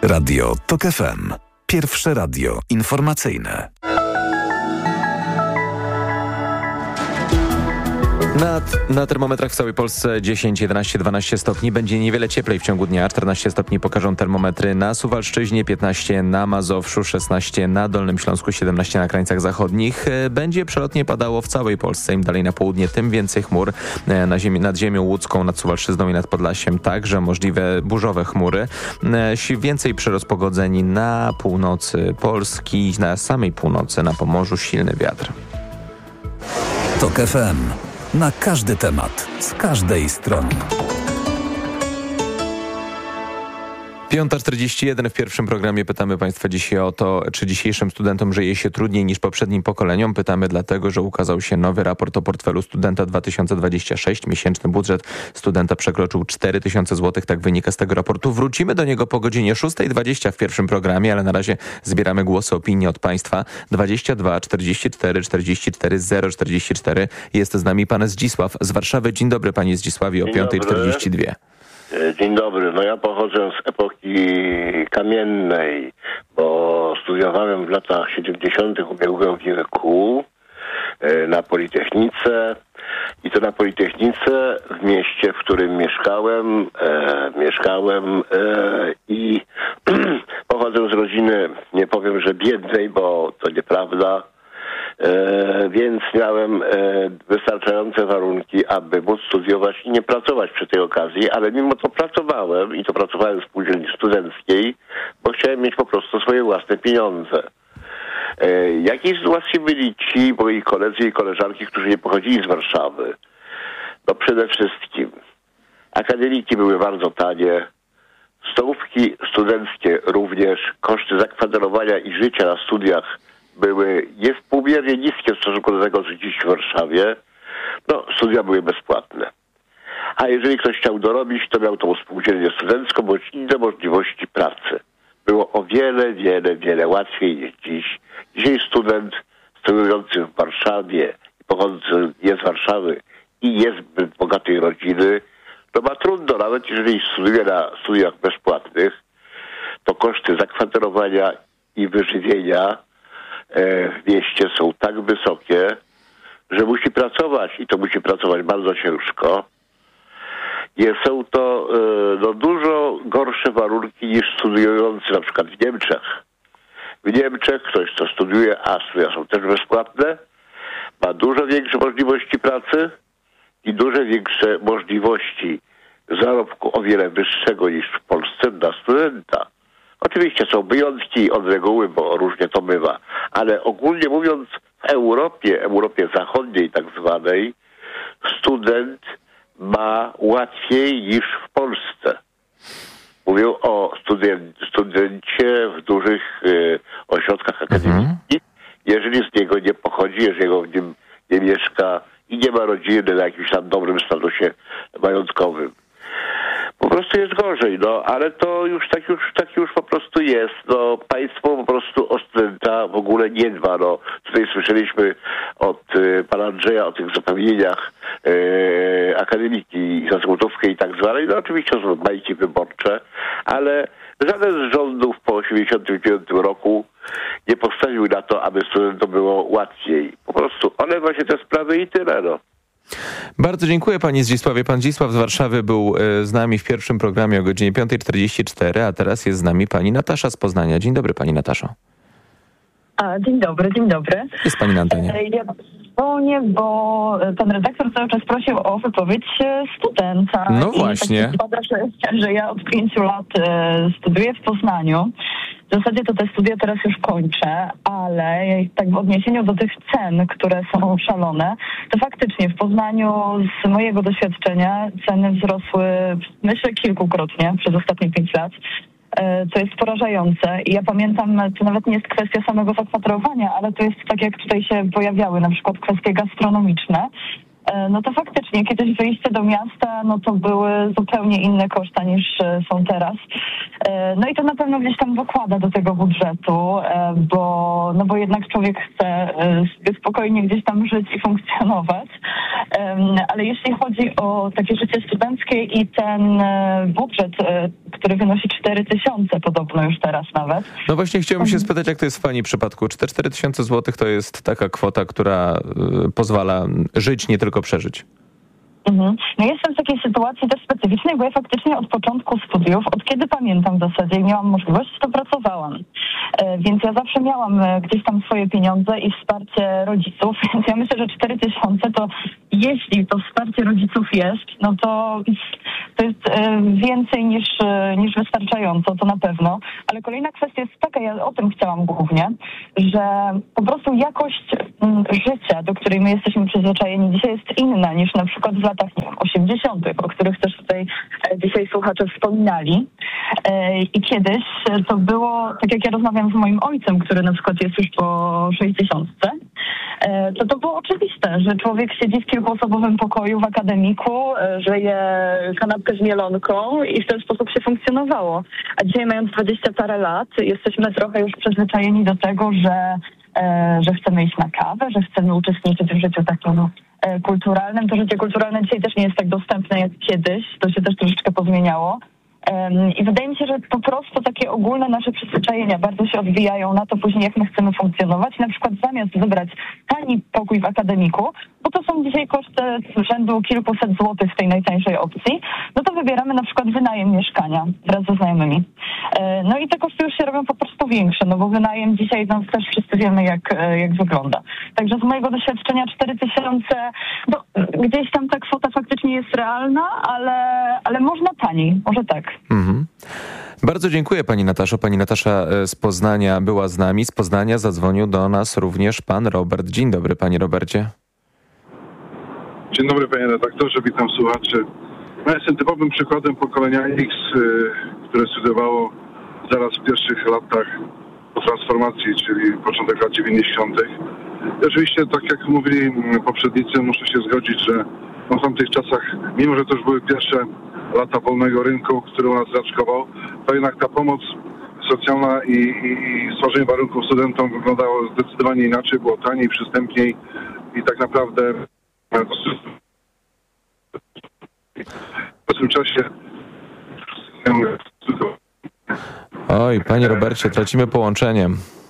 Radio TOK FM. Pierwsze radio informacyjne. Na termometrach w całej Polsce 10, 11, 12 stopni. Będzie niewiele cieplej w ciągu dnia. 14 stopni pokażą termometry na Suwalszczyźnie, 15 na Mazowszu, 16 na Dolnym Śląsku, 17 na krańcach zachodnich. Będzie przelotnie padało w całej Polsce. Im dalej na południe, tym więcej chmur. Nad ziemią łódzką, nad Suwalszczyzną i nad Podlasiem także możliwe burzowe chmury. Więcej przyrost pogodzeń na północy Polski, na samej północy, na Pomorzu silny wiatr. TOK FM. Na każdy temat, z każdej strony. 5:41 w pierwszym programie pytamy Państwa dzisiaj o to, czy dzisiejszym studentom żyje się trudniej niż poprzednim pokoleniom. Pytamy dlatego, że ukazał się nowy raport o portfelu studenta 2026. Miesięczny budżet studenta przekroczył 4000 zł, tak wynika z tego raportu. Wrócimy do niego po godzinie 6:20 w pierwszym programie, ale na razie zbieramy głosy, opinie od Państwa. 22 44 44 044. Jest z nami pan Zdzisław z Warszawy. Dzień dobry, panie Zdzisławie, o 5:42. Dzień dobry. No ja pochodzę z epoki kamiennej, bo studiowałem w latach 70. ubiegłego wieku na Politechnice i to na Politechnice w mieście, w którym mieszkałem i pochodzę z rodziny, nie powiem, że biednej, bo to nieprawda, więc miałem wystarczające warunki, aby móc studiować i nie pracować przy tej okazji, ale mimo to pracowałem i to pracowałem w spółdzielni studenckiej, bo chciałem mieć po prostu swoje własne pieniądze. Jakiej sytuacji byli ci moi koledzy i koleżanki, którzy nie pochodzili z Warszawy? No przede wszystkim akademiki były bardzo tanie, stołówki studenckie również, koszty zakwaterowania i życia na studiach były niewspółmiernie niskie w stosunku do tego, co dziś w Warszawie. No, studia były bezpłatne. A jeżeli ktoś chciał dorobić, to miał tą spółdzielnię studencką, bądź inne możliwości pracy. Było o wiele łatwiej niż dziś. Dzisiaj student studiujący w Warszawie, pochodzący jest z Warszawy i jest z bogatej rodziny, to ma trudno, nawet jeżeli studiuje na studiach bezpłatnych, to koszty zakwaterowania i wyżywienia w mieście są tak wysokie, że musi pracować i to musi pracować bardzo ciężko. Są to dużo gorsze warunki niż studiujący na przykład w Niemczech. W Niemczech ktoś, kto studiuje, a studia są też bezpłatne, ma dużo większe możliwości pracy i dużo większe możliwości zarobku o wiele wyższego niż w Polsce dla studenta. Oczywiście są wyjątki od reguły, bo różnie to bywa, ale ogólnie mówiąc w Europie Zachodniej tak zwanej, student ma łatwiej niż w Polsce. Mówię o studencie w dużych ośrodkach akademickich. Jeżeli z niego nie pochodzi, jeżeli w nim nie mieszka i nie ma rodziny na jakimś tam dobrym statusie majątkowym. Po prostu jest gorzej, no, ale to już tak już po prostu jest. No, państwo po prostu o studenta w ogóle nie dba. No, tutaj słyszeliśmy od pana Andrzeja o tych zapewnieniach akademiki za złotówkę i tak dalej. No oczywiście są bajki wyborcze, ale żaden z rządów po 1989 roku nie postawił na to, aby studentom było łatwiej. Po prostu olewa się te sprawy i tyle, no. Bardzo dziękuję panie Zdzisławie. Pan Zdzisław z Warszawy był z nami w pierwszym programie o godzinie 5:44, a teraz jest z nami pani Natasza z Poznania. Dzień dobry pani Nataszo. Dzień dobry. Jest pani na antenie. Ja dzwonię, bo pan redaktor cały czas prosił o wypowiedź studenta. No właśnie. Tak spada, że ja od 5 lat studiuję w Poznaniu. W zasadzie to te studia teraz już kończę, ale tak w odniesieniu do tych cen, które są szalone, to faktycznie w Poznaniu z mojego doświadczenia ceny wzrosły, myślę, kilkukrotnie przez ostatnie 5 lat. To jest porażające i ja pamiętam, to nawet nie jest kwestia samego zakwaterowania, ale to jest tak, jak tutaj się pojawiały na przykład kwestie gastronomiczne. No to faktycznie kiedyś wyjście do miasta, no to były zupełnie inne koszta niż są teraz. No i to na pewno gdzieś tam dokłada do tego budżetu, bo jednak człowiek chce sobie spokojnie gdzieś tam żyć i funkcjonować. Ale jeśli chodzi o takie życie studenckie i ten budżet, który wynosi 4000 podobno już teraz nawet. No właśnie chciałbym się spytać, jak to jest w pani przypadku. Czy te 4000 złotych to jest taka kwota, która pozwala żyć, nie tylko przeżyć? No jestem w takiej sytuacji też specyficznej, bo ja faktycznie od początku studiów, od kiedy pamiętam w zasadzie i miałam możliwość, to pracowałam. Więc ja zawsze miałam gdzieś tam swoje pieniądze i wsparcie rodziców, więc ja myślę, że 4000 to jeśli to wsparcie rodziców jest, no to jest więcej niż wystarczająco, to na pewno. Ale kolejna kwestia jest taka, ja o tym chciałam głównie, że po prostu jakość życia, do której my jesteśmy przyzwyczajeni dzisiaj jest inna niż na przykład w latach, nie wiem, 80., o których też tutaj dzisiaj słuchacze wspominali. I kiedyś to było, tak jak ja rozmawiam z moim ojcem, który na przykład jest już po 60, to było oczywiste, że człowiek siedzi w kilkuosobowym pokoju w akademiku, że je kanapkę z mielonką i w ten sposób się funkcjonowało. A dzisiaj, mając 20 parę lat, jesteśmy trochę już przyzwyczajeni do tego, że chcemy iść na kawę, że chcemy uczestniczyć w życiu takim kulturalnym. To życie kulturalne dzisiaj też nie jest tak dostępne jak kiedyś. To się też troszeczkę pozmieniało. I wydaje mi się, że po prostu takie ogólne nasze przyzwyczajenia bardzo się odbijają na to później, jak my chcemy funkcjonować. Na przykład zamiast wybrać tani pokój w akademiku, bo to są dzisiaj koszty rzędu kilkuset złotych w tej najtańszej opcji, no to wybieramy na przykład wynajem mieszkania wraz ze znajomymi. No i te koszty już się robią po prostu większe, no bo wynajem dzisiaj no też wszyscy wiemy, jak wygląda. Także z mojego doświadczenia 4000, no gdzieś tam ta kwota faktycznie jest realna, ale można taniej, może tak. Mhm. Bardzo dziękuję pani Nataszo. Pani Natasza z Poznania była z nami. Z Poznania zadzwonił do nas również pan Robert. Dzień dobry, panie Robercie. Dzień dobry, panie redaktorze, witam słuchaczy. Ja jestem typowym przykładem pokolenia X, które studiowało zaraz w pierwszych latach po transformacji, czyli początek lat 90. I oczywiście, tak jak mówili poprzednicy, muszę się zgodzić, że w tamtych czasach, mimo że to już były pierwsze lata wolnego rynku, który u nas raczkował, to jednak ta pomoc socjalna i stworzenie warunków studentom wyglądało zdecydowanie inaczej, było taniej, przystępniej i tak naprawdę w tym czasie. Oj, panie Robercie, tracimy połączenie.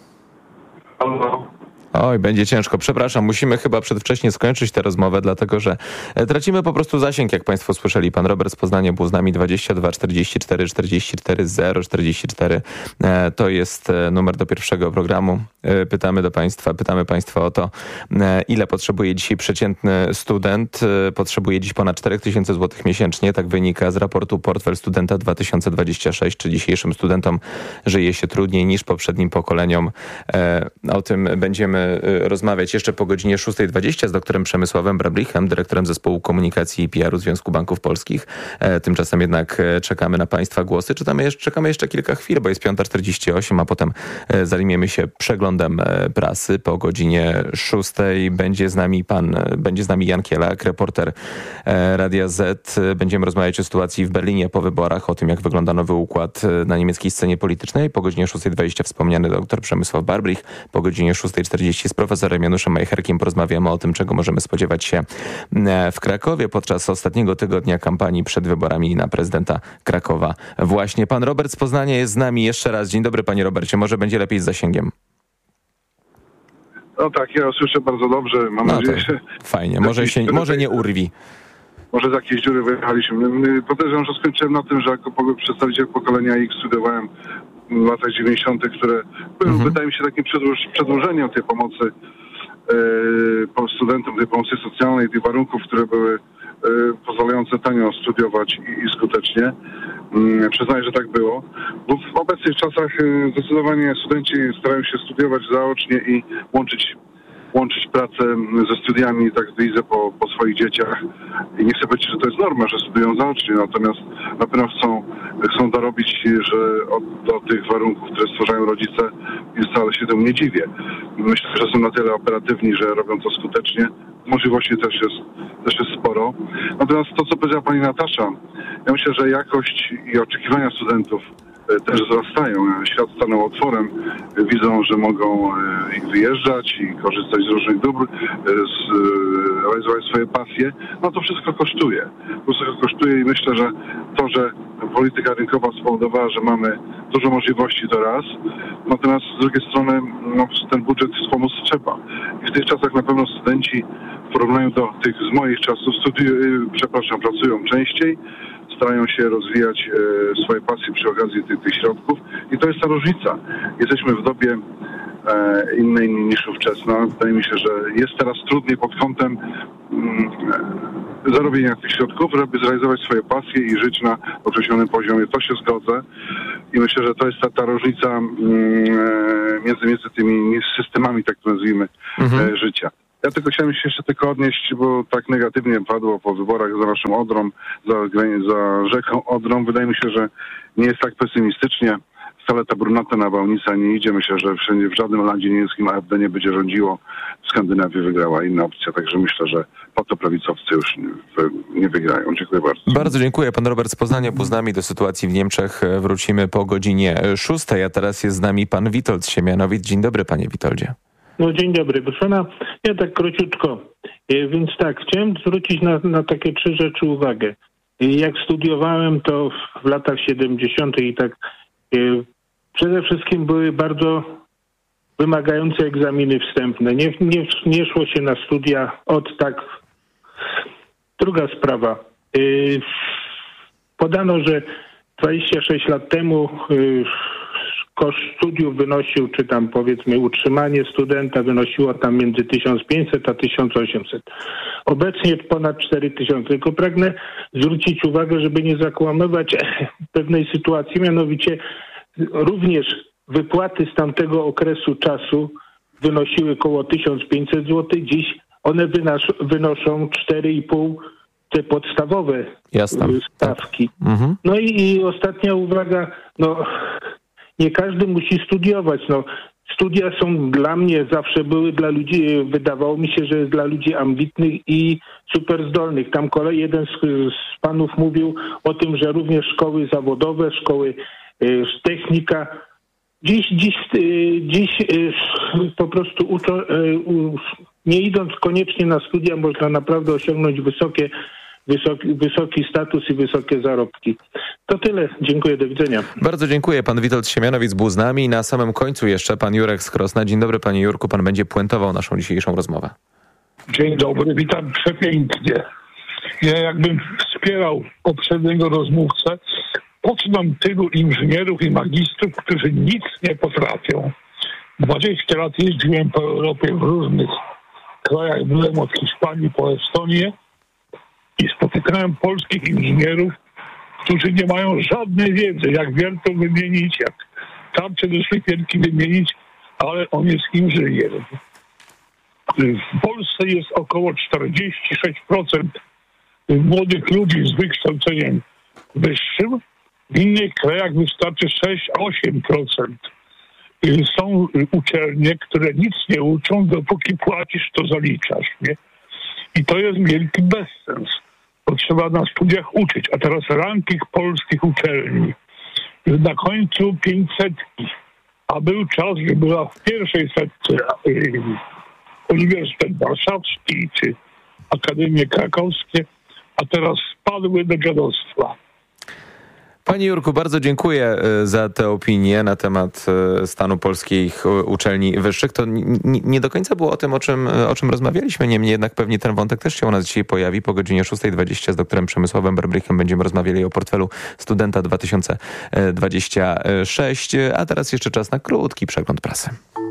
Oj, będzie ciężko. Przepraszam, musimy chyba przedwcześnie skończyć tę rozmowę, dlatego że tracimy po prostu zasięg, jak państwo słyszeli. Pan Robert z Poznania był z nami. 22 44 44 044. To jest numer do pierwszego programu. Pytamy państwa o to, ile potrzebuje dzisiaj przeciętny student. Potrzebuje dziś ponad 4000 zł miesięcznie. Tak wynika z raportu Portfel Studenta 2026, czy dzisiejszym studentom żyje się trudniej niż poprzednim pokoleniom. O tym będziemy rozmawiać jeszcze po godzinie 6:20 z doktorem Przemysławem Brablichem, dyrektorem Zespołu Komunikacji i PR-u Związku Banków Polskich. Tymczasem jednak czekamy na państwa głosy. Czekamy jeszcze kilka chwil, bo jest 5:48, a potem zajmiemy się przeglądem prasy. Po godzinie 6:00 będzie z nami Jan Kielak, reporter Radia Z. Będziemy rozmawiać o sytuacji w Berlinie po wyborach, o tym, jak wygląda nowy układ na niemieckiej scenie politycznej. Po godzinie 6:20 wspomniany doktor Przemysław Barblich. Po godzinie 6:40 z profesorem Januszem Majcherkiem porozmawiamy o tym, czego możemy spodziewać się w Krakowie podczas ostatniego tygodnia kampanii przed wyborami na prezydenta Krakowa. Właśnie pan Robert z Poznania jest z nami jeszcze raz. Dzień dobry, panie Robercie. Może będzie lepiej z zasięgiem. No tak, ja słyszę bardzo dobrze. Mam nadzieję, że... Fajnie, może nie urwi. Może z jakiejś dziury wyjechaliśmy. Podejrzewam, że skończyłem na tym, że jako przedstawiciel pokolenia X studiowałem w latach 90., które były, wydaje mi się, takim przedłużeniem tej pomocy studentom, tej pomocy socjalnej, tych warunków, które były pozwalające tanio studiować i skutecznie. Przyznaję, że tak było. Bo w obecnych czasach zdecydowanie studenci starają się studiować zaocznie i łączyć pracę ze studiami, tak widzę po swoich dzieciach. I nie chcę powiedzieć, że to jest norma, że studiują zaocznie, natomiast na pewno chcą dorobić, że do tych warunków, które stwarzają rodzice, i wcale się temu nie dziwię. Myślę, że są na tyle operatywni, że robią to skutecznie. Możliwości też jest sporo. Natomiast to, co powiedziała pani Natasza, ja myślę, że jakość i oczekiwania studentów też wzrastają. Świat stanął otworem, widzą, że mogą wyjeżdżać i korzystać z różnych dóbr, realizować swoje pasje. No to wszystko kosztuje. I myślę, że to, że polityka rynkowa spowodowała, że mamy dużo możliwości to raz, natomiast z drugiej strony ten budżet wspomóc trzeba. I w tych czasach na pewno studenci w porównaniu do tych z moich czasów pracują częściej, starają się rozwijać swoje pasje przy okazji tych środków i to jest ta różnica. Jesteśmy w dobie innej niż ówczesna. Wydaje mi się, że jest teraz trudniej pod kątem zarobienia tych środków, żeby zrealizować swoje pasje i żyć na określonym poziomie. To się zgodzę i myślę, że to jest ta różnica między tymi systemami, tak to nazwijmy, życia. Ja tylko chciałem się jeszcze odnieść, bo tak negatywnie padło po wyborach za naszą Odrą, za rzeką Odrą. Wydaje mi się, że nie jest tak pesymistycznie. Wcale ta brunatna nawałnica nie idzie. Myślę, że wszędzie, w żadnym landzie niemieckim AfD nie będzie rządziło. W Skandynawii wygrała inna opcja, także myślę, że po to prawicowcy już nie wygrają. Dziękuję bardzo. Bardzo dziękuję. Pan Robert z Poznania był z nami. Do sytuacji w Niemczech wrócimy po godzinie 6, a teraz jest z nami pan Witold z Siemianowic. Dzień dobry, panie Witoldzie. No dzień dobry, proszę pana. Ja tak króciutko. Więc tak, chciałem zwrócić na takie 3 rzeczy uwagę. Jak studiowałem, to w latach 70. i tak przede wszystkim były bardzo wymagające egzaminy wstępne. Nie szło się na studia od tak. Druga sprawa. Podano, że 26 lat temu koszt studiów wynosił, czy tam powiedzmy utrzymanie studenta wynosiło tam między 1500 a 1800. Obecnie ponad 4000. Tylko pragnę zwrócić uwagę, żeby nie zakłamywać pewnej sytuacji, mianowicie również wypłaty z tamtego okresu czasu wynosiły około 1500 zł. Dziś one wynoszą 4,5 te podstawowe stawki. Tak. No i ostatnia uwaga, nie każdy musi studiować. Studia są dla mnie, zawsze były dla ludzi, wydawało mi się, że jest dla ludzi ambitnych i super zdolnych. Tam jeden z panów mówił o tym, że również szkoły zawodowe, szkoły technika. Dziś po prostu nie idąc koniecznie na studia, można naprawdę osiągnąć wysoki status i wysokie zarobki. To tyle. Dziękuję. Do widzenia. Bardzo dziękuję. Pan Witold z Siemianowic był z nami. Na samym końcu jeszcze pan Jurek z Krosna. Dzień dobry, panie Jurku. Pan będzie puentował naszą dzisiejszą rozmowę. Dzień dobry. Witam przepięknie. Ja jakbym wspierał poprzedniego rozmówcę, po co nam tylu inżynierów i magistrów, którzy nic nie potrafią? 20 lat jeździłem po Europie w różnych krajach. Byłem od Hiszpanii po Estonię i spotykałem polskich inżynierów, którzy nie mają żadnej wiedzy, jak wiertą wymienić, jak tarcze do szlifierki wymienić, ale on jest inżynierem. W Polsce jest około 46% młodych ludzi z wykształceniem wyższym. W innych krajach wystarczy 6-8%. Są uczelnie, które nic nie uczą, dopóki płacisz, to zaliczasz, nie? I to jest wielki bezsens, bo trzeba na studiach uczyć. A teraz ranking polskich uczelni. Na końcu 500, a był czas, że była w pierwszej setce Uniwersytet Warszawski czy Akademie Krakowskie, a teraz spadły do dziadostwa. Panie Jurku, bardzo dziękuję za tę opinię na temat stanu polskich uczelni wyższych. To nie do końca było o tym, o czym rozmawialiśmy. Niemniej jednak pewnie ten wątek też się u nas dzisiaj pojawi. Po godzinie 6:20 z doktorem Przemysławem Berbrychem będziemy rozmawiali o portfelu studenta 2026. A teraz jeszcze czas na krótki przegląd prasy.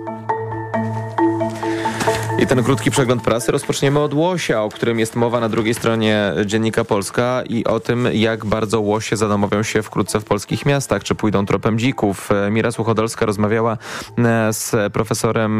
I ten krótki przegląd prasy rozpoczniemy od łosia, o którym jest mowa na drugiej stronie Dziennika Polska i o tym, jak bardzo łosie zadomowią się wkrótce w polskich miastach, czy pójdą tropem dzików. Mira Suchodolska rozmawiała z profesorem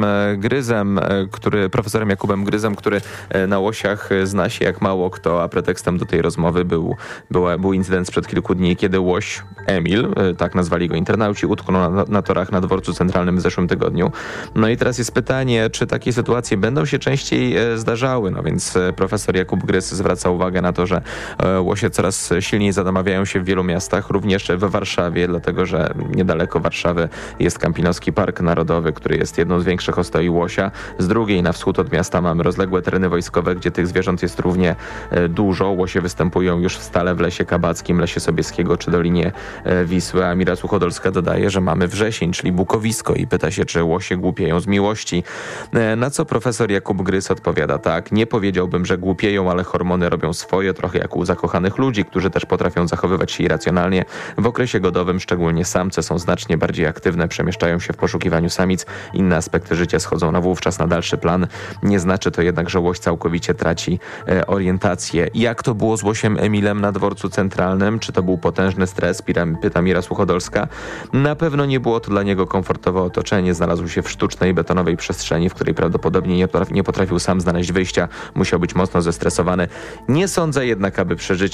Jakubem Gryzem, który na łosiach zna się jak mało kto, a pretekstem do tej rozmowy był incydent sprzed kilku dni, kiedy łoś Emil, tak nazwali go internauci, utknął na torach na Dworcu Centralnym w zeszłym tygodniu. No i teraz jest pytanie, czy takie sytuacje będą się częściej zdarzały. No więc profesor Jakub Grys zwraca uwagę na to, że łosie coraz silniej zadamawiają się w wielu miastach, również w Warszawie, dlatego że niedaleko Warszawy jest Kampinoski Park Narodowy, który jest jedną z większych ostoi łosia. Z drugiej na wschód od miasta mamy rozległe tereny wojskowe, gdzie tych zwierząt jest równie dużo. Łosie występują już stale w Lesie Kabackim, Lesie Sobieskiego czy Dolinie Wisły. A Mira Suchodolska dodaje, że mamy wrzesień, czyli bukowisko i pyta się, czy łosie głupieją z miłości. Na co profesor Jakub Grys odpowiada tak: nie powiedziałbym, że głupieją, ale hormony robią swoje, trochę jak u zakochanych ludzi, którzy też potrafią zachowywać się irracjonalnie. W okresie godowym szczególnie samce są znacznie bardziej aktywne, przemieszczają się w poszukiwaniu samic. Inne aspekty życia schodzą wówczas na dalszy plan. Nie znaczy to jednak, że łoś całkowicie traci orientację. Jak to było z łosiem Emilem na dworcu centralnym? Czy to był potężny stres? Pyta Mira Suchodolska. Na pewno nie było to dla niego komfortowe otoczenie. Znalazł się w sztucznej, betonowej przestrzeni, w której prawdopodobnie nie potrafił sam znaleźć wyjścia. Musiał być mocno zestresowany. Nie sądzę jednak, aby przeżycie